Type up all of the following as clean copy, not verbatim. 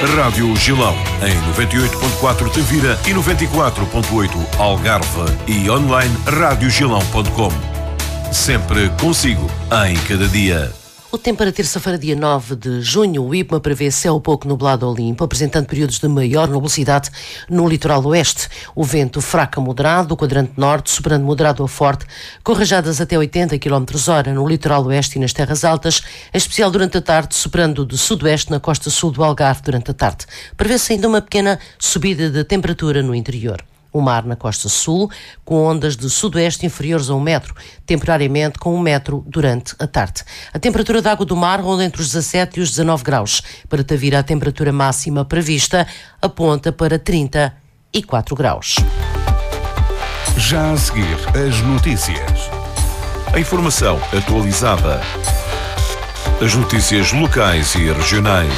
Rádio Gilão, em 98.4 Tavira e 94.8 Algarve e online radiogilão.com. Sempre consigo, em cada dia. O tempo para terça-feira, dia 9 de junho, o IPMA prevê céu pouco nublado ao limpo, apresentando períodos de maior nubosidade no litoral oeste. O fraco a moderado, o quadrante norte, soprando moderado a forte, com rajadas até 80 km/h no litoral oeste e nas terras altas, em especial durante a tarde, soprando de sudoeste na costa sul do Algarve durante a tarde. Prevê-se ainda uma pequena subida de temperatura no interior. O mar na costa sul, com ondas de sudoeste inferiores a 1 metro, temporariamente com 1 metro durante a tarde. A temperatura da água do mar ronda entre os 17 e os 19 graus. Para Tavira, a temperatura máxima prevista aponta para 34 graus. Já a seguir, as notícias. A informação atualizada. As notícias locais e regionais.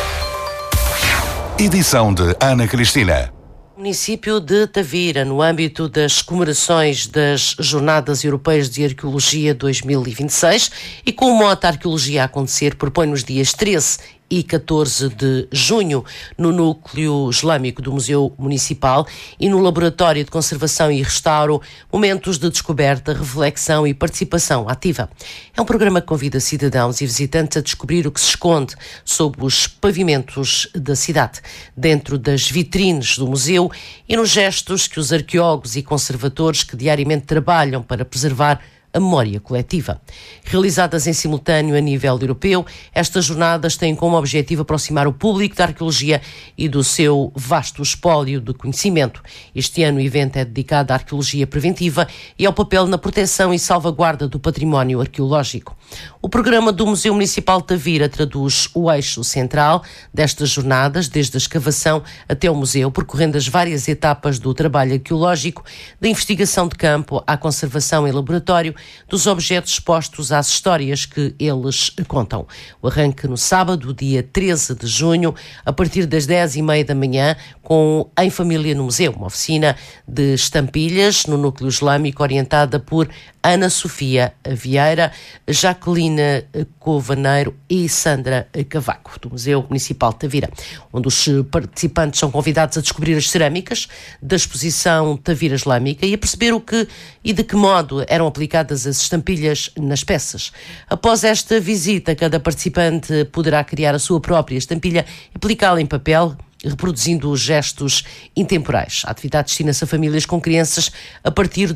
Edição de Ana Cristina. Município de Tavira, no âmbito das comemorações das Jornadas Europeias de Arqueologia 2026 e com o mote Arqueologia a Acontecer, propõe nos dias 13 e 14 de junho, no Núcleo Islâmico do Museu Municipal e no Laboratório de Conservação e Restauro, momentos de descoberta, reflexão e participação ativa. É um programa que convida cidadãos e visitantes a descobrir o que se esconde sob os pavimentos da cidade, dentro das vitrines do museu e nos gestos que os arqueólogos e conservadores que diariamente trabalham para preservar a memória coletiva. Realizadas em simultâneo a nível europeu, estas jornadas têm como objetivo aproximar o público da arqueologia e do seu vasto espólio de conhecimento. Este ano o evento é dedicado à arqueologia preventiva e ao papel na proteção e salvaguarda do património arqueológico. O programa do Museu Municipal de Tavira traduz o eixo central destas jornadas, desde a escavação até o museu, percorrendo as várias etapas do trabalho arqueológico, da investigação de campo à conservação em laboratório, dos objetos expostos às histórias que eles contam. O arranque no sábado, dia 13 de junho, a partir das 10h30 da manhã, com Em Família no Museu, uma oficina de estampilhas no Núcleo Islâmico, orientada por Ana Sofia Vieira, Jaqueline Covaneiro e Sandra Cavaco, do Museu Municipal de Tavira, onde os participantes são convidados a descobrir as cerâmicas da exposição Tavira Islâmica e a perceber o que e de que modo eram aplicadas as estampilhas nas peças. Após esta visita, cada participante poderá criar a sua própria estampilha e aplicá-la em papel, reproduzindo os gestos intemporais. A atividade destina-se a famílias com crianças a partir